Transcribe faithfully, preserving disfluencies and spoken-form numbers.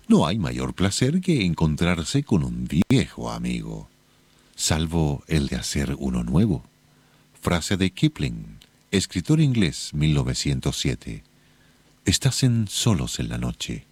No hay mayor placer que encontrarse con un viejo amigo, salvo el de hacer uno nuevo. Frase de Kipling, escritor inglés, mil novecientos siete. Estás en Solos en la noche.